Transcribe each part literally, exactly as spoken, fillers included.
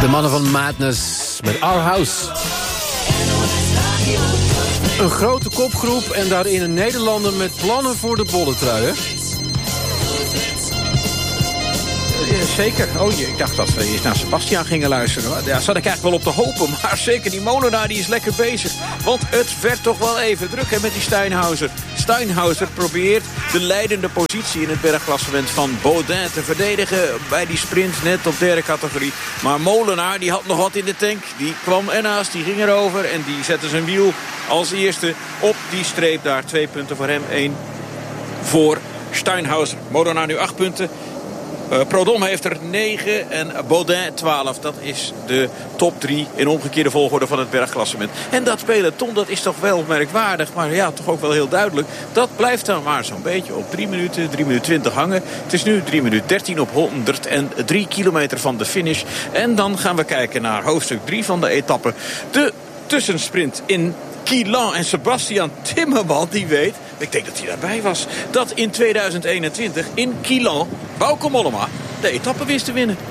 De mannen van Madness met Our House. Een grote kopgroep en daarin een Nederlander met plannen voor de bolletruien. Ja, zeker. Oh, ik dacht dat we eerst naar Sebastian gingen luisteren. Daar zat ik eigenlijk wel op te hopen. Maar zeker die Molenaar die is lekker bezig. Want het werd toch wel even druk hè, met die Steinhauser. Steinhauser probeert de leidende positie in het bergklassement van Baudin te verdedigen. Bij die sprint net op derde categorie. Maar Molenaar die had nog wat in de tank. Die kwam ernaast, die ging erover. En die zette zijn wiel als eerste op die streep daar. Twee punten voor hem, één voor Steinhauser. Molenaar nu acht punten. Uh, Prudhomme heeft er negen en Baudin twaalf. Dat is de top drie in omgekeerde volgorde van het bergklassement. En dat peloton, dat is toch wel merkwaardig. Maar ja, toch ook wel heel duidelijk. Dat blijft dan maar zo'n beetje op drie minuten, drie minuten twintig hangen. Het is nu drie minuten dertien op honderddrie kilometer van de finish. En dan gaan we kijken naar hoofdstuk drie van de etappe. De tussensprint in Quillan. En Sebastian Timmerman, die weet, ik denk dat hij daarbij was, dat in tweeduizend eenentwintig in Quillan Bauke Mollema de etappe wist te winnen.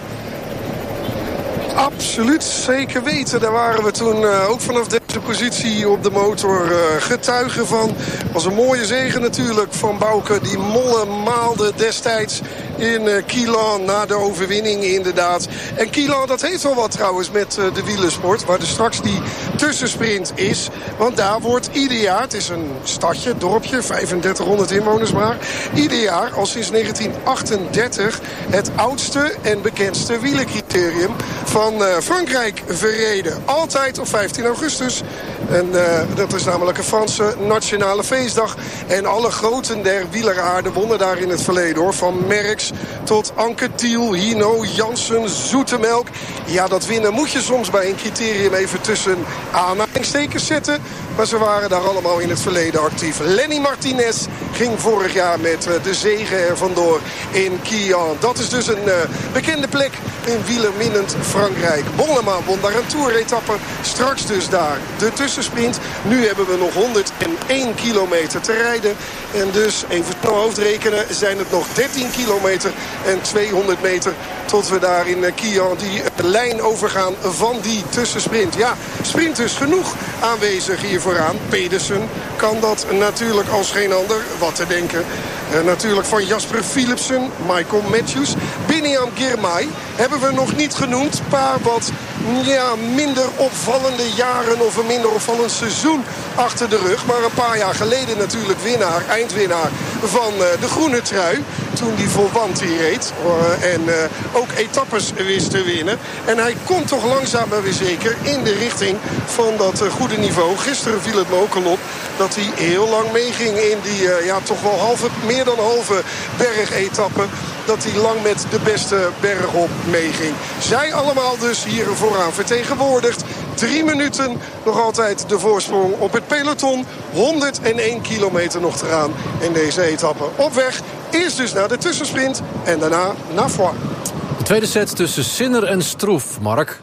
Absoluut, zeker weten. Daar waren we toen uh, ook vanaf deze positie op de motor uh, getuigen van. Het was een mooie zege natuurlijk van Bauke. Die molle maalde destijds in uh, Quillan na de overwinning inderdaad. En Quillan, dat heeft wel wat trouwens met uh, de wielersport. Waar er straks die tussensprint is. Want daar wordt ieder jaar, het is een stadje, dorpje, vijfendertighonderd inwoners maar. Ieder jaar, al sinds negentien achtendertig, het oudste en bekendste wielercriterium van uh, Frankrijk verreden. Altijd op vijftien augustus. En uh, dat is namelijk een Franse nationale feestdag. En alle groten der wieleraarde wonnen daar in het verleden hoor. Van Merckx tot Anquetil, Hinault, Janssen, Zoetemelk. Ja, dat winnen moet je soms bij een criterium even tussen aanhalingstekens zetten. Maar ze waren daar allemaal in het verleden actief. Lenny Martinez ging vorig jaar met uh, de zege er vandoor in Quillan. Dat is dus een uh, bekende plek in wielerminnend Frankrijk. Mollema won daar een toeretappe. Straks dus daar de tussensprint. Nu hebben we nog honderdéén kilometer te rijden. En dus, even snel hoofdrekenen, zijn het nog dertien kilometer en tweehonderd meter tot we daar in Quillan die lijn overgaan van die tussensprint. Ja, sprinters genoeg aanwezig hier vooraan. Pedersen kan dat natuurlijk als geen ander. Wat te denken. Uh, natuurlijk van Jasper Philipsen, Michael Matthews. Biniam Girmay hebben we nog niet genoemd. Een paar wat ja, minder opvallende jaren of een minder opvallend seizoen achter de rug. Maar een paar jaar geleden natuurlijk winnaar, eindwinnaar van uh, de groene trui. Toen die voor Wanty reed. Uh, en uh, ook etappes wist te winnen. En hij komt toch langzaam maar weer zeker in de richting van dat uh, goede niveau. Gisteren viel het me ook al op dat hij heel lang meeging in die uh, ja, toch wel halve, meer dan halve bergetappe. Dat hij lang met de beste berg op meeging. Zij allemaal dus hier vooraan vertegenwoordigd. Drie minuten nog altijd de voorsprong op het peloton. honderdéén kilometer nog te gaan in deze etappe. Op weg, eerst dus naar de tussensprint en daarna naar Foix. De tweede set tussen Sinner en Stroef, Mark.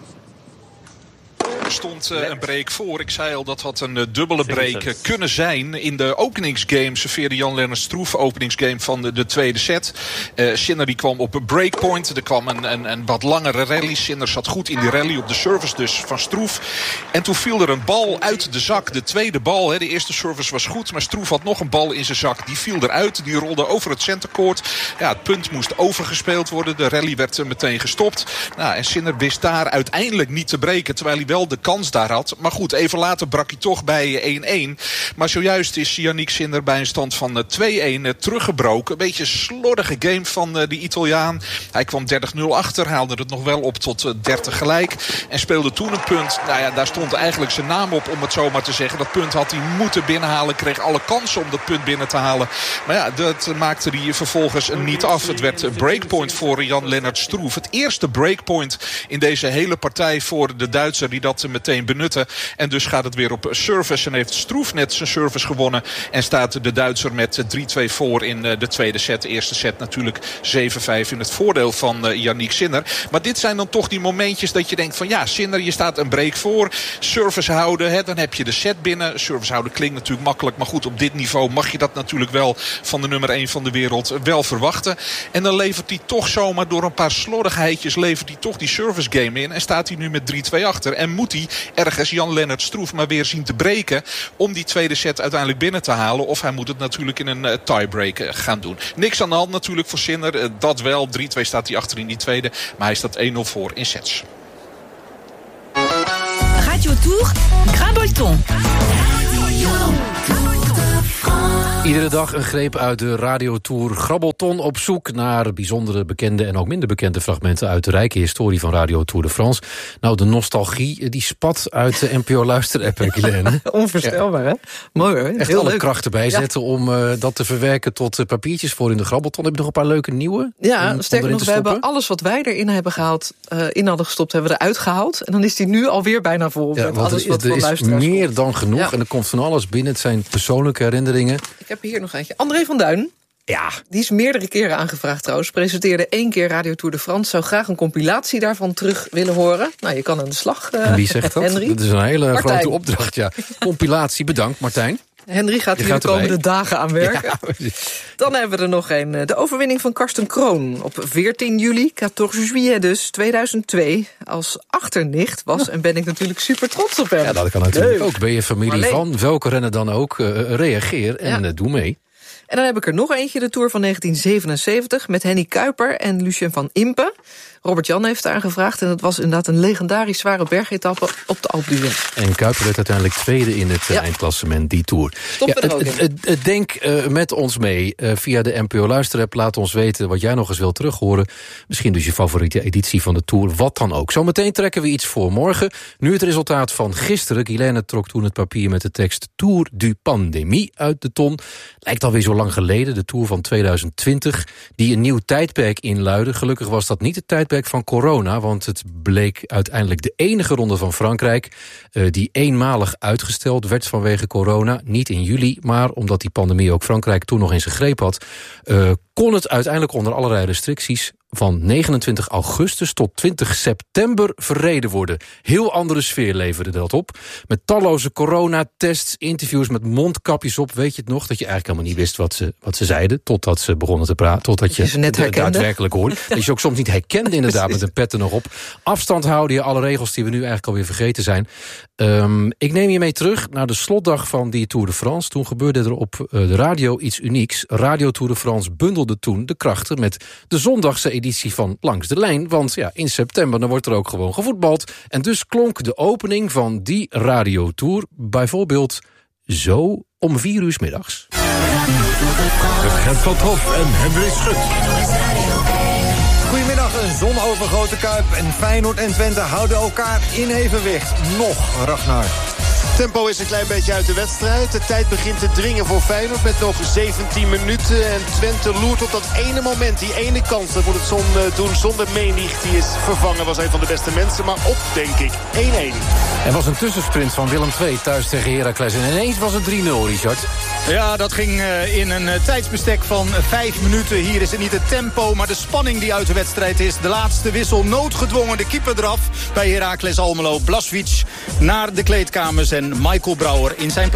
Er stond uh, een break voor. Ik zei al dat had een uh, dubbele break uh, kunnen zijn. In de openingsgame serveerde Jan-Lennart Stroef openingsgame van de, de tweede set. Uh, Sinner die kwam op een breakpoint. Er kwam een, een, een wat langere rally. Sinner zat goed in die rally op de service dus van Stroef. En toen viel er een bal uit de zak. De tweede bal, hè, de eerste service was goed. Maar Stroef had nog een bal in zijn zak. Die viel eruit. Die rolde over het centercourt. Ja, het punt moest overgespeeld worden. De rally werd uh, meteen gestopt. Nou, en Sinner wist daar uiteindelijk niet te breken. Terwijl hij wel de kans daar had. Maar goed, even later brak hij toch bij één-één. Maar zojuist is Yannick Sinner bij een stand van twee-één teruggebroken. Een beetje een slordige game van de Italiaan. Hij kwam dertig nul achter, haalde het nog wel op tot dertig gelijk. En speelde toen een punt. Nou ja, daar stond eigenlijk zijn naam op, om het zo maar te zeggen. Dat punt had hij moeten binnenhalen. Kreeg alle kansen om dat punt binnen te halen. Maar ja, dat maakte hij vervolgens niet af. Het werd een breakpoint voor Jan-Lennart Stroef. Het eerste breakpoint in deze hele partij voor de Duitser die dat meteen benutten. En dus gaat het weer op service. En heeft Stroef net zijn service gewonnen. En staat de Duitser met drie twee voor in de tweede set. De eerste set natuurlijk zeven vijf in het voordeel van Yannick Sinner. Maar dit zijn dan toch die momentjes dat je denkt van ja, Sinner, je staat een break voor. Service houden, hè, dan heb je de set binnen. Service houden klinkt natuurlijk makkelijk. Maar goed, op dit niveau mag je dat natuurlijk wel van de nummer één van de wereld wel verwachten. En dan levert hij toch zomaar door een paar slordigheidjes levert hij toch die service game in. En staat hij nu met drie twee achter. En moet hij ergens Jan-Lennart Stroef maar weer zien te breken om die tweede set uiteindelijk binnen te halen. Of hij moet het natuurlijk in een uh, tiebreak uh, gaan doen. Niks aan de hand natuurlijk voor Sinner. Uh, dat wel. drie twee staat hij achter in die tweede. Maar hij staat één nul voor in sets. Radio Tour, Grabolton. Iedere dag een greep uit de radiotour Grabbelton op zoek naar bijzondere, bekende en ook minder bekende fragmenten uit de rijke historie van Radio Tour de France. Nou, de nostalgie die spat uit de N P O-luisterapp, Guilaine. Onvoorstelbaar, hè? Mooi hoor. Echt heel alle leuk. krachten bijzetten ja. om uh, dat te verwerken tot uh, papiertjes voor in de Grabbelton. Heb je nog een paar leuke nieuwe? Ja, sterker nog, we hebben alles wat wij erin hebben gehaald, uh, in hadden gestopt, hebben we eruit gehaald. En dan is die nu alweer bijna vol. Ja, met alles er, wat er van is meer komt. dan genoeg Ja. en er komt van alles binnen. Het zijn persoonlijke herinneringen. Ik heb hier nog eentje. André van Duin. Ja. Die is meerdere keren aangevraagd trouwens. Presenteerde één keer Radio Tour de France. Zou graag een compilatie daarvan terug willen horen. Nou, je kan aan de slag, uh, En wie zegt dat? Henry? Dat is een hele Martijn. grote opdracht, ja. Compilatie, bedankt Martijn. Henry gaat Je hier gaat de komende erbij. dagen aan werken. Ja. Dan hebben we er nog een. De overwinning van Karsten Kroon op veertien juli, veertien juillet dus, tweeduizend twee. Als achternicht was en ben ik natuurlijk super trots op hem. Ja, dat kan natuurlijk Leuk. ook. Ben je familie Marleen. van welke renner dan ook, uh, reageer en Ja. uh, doe mee. En dan heb ik er nog eentje, de Tour van negentien zevenenzeventig... met Henny Kuiper en Lucien van Impe. Robert-Jan heeft daar gevraagd en het was inderdaad een legendarisch zware bergetappe op de Alpe d'Huez. En Kuiper werd uiteindelijk tweede in het uh, Ja. eindklassement, die Tour. Stop er ook het, het, het, denk uh, met ons mee uh, via de N P O-luisterapp. Laat ons weten wat jij nog eens wil terughoren. Misschien dus je favoriete editie van de Tour, wat dan ook. Zometeen trekken we iets voor morgen. Nu het resultaat van gisteren. Guilaine trok toen het papier met de tekst Tour du Pandemie uit de ton. Lijkt alweer zo lang geleden, de Tour van tweeduizend twintig... die een nieuw tijdperk inluidde. Gelukkig was dat niet het tijdperk van corona, want het bleek uiteindelijk de enige ronde van Frankrijk uh, die eenmalig uitgesteld werd vanwege corona. Niet in juli, maar omdat die pandemie ook Frankrijk toen nog in zijn greep had, uh, kon het uiteindelijk onder allerlei restricties van negenentwintig augustus tot twintig september verreden worden. Heel andere sfeer leverde dat op. Met talloze coronatests, interviews met mondkapjes op. Weet je het nog? Dat je eigenlijk helemaal niet wist wat ze, wat ze zeiden, totdat ze begonnen te praten, totdat je, je ze net het herkende. daadwerkelijk hoorde. Dat je ook soms niet herkende inderdaad met een pet er nog op. Afstand houden, je alle regels die we nu eigenlijk alweer vergeten zijn. Um, ik neem je mee terug naar de slotdag van die Tour de France. Toen gebeurde er op uh, de radio iets unieks. Radio Tour de France bundelde toen de krachten met de zondagse editie van Langs de Lijn. Want ja, in september dan wordt er ook gewoon gevoetbald. En dus klonk de opening van die Radio Tour bijvoorbeeld zo om vier uur 's middags. Gert van Hof en Henry Schut. Goedemiddag, een zonovergrote Kuip en Feyenoord en Twente houden elkaar in evenwicht. Nog, Ragnar. Tempo is een klein beetje uit de wedstrijd. De tijd begint te dringen voor Feyenoord met nog zeventien minuten. En Twente loert op dat ene moment, die ene kans. Dat moet het zon doen zonder Menig. Die is vervangen, was een van de beste mensen. Maar op, denk ik, één één. Er was een tussensprint van Willem twee thuis tegen Heracles. En ineens was het drie nul, Richard. Ja, dat ging uh, in een uh, tijdsbestek van uh, vijf minuten. Hier is het niet het tempo, maar de spanning die uit de wedstrijd is. De laatste wissel, noodgedwongen, de keeper eraf bij Heracles Almelo. Blaswitz naar de kleedkamers en Michael Brouwer in zijn plaats.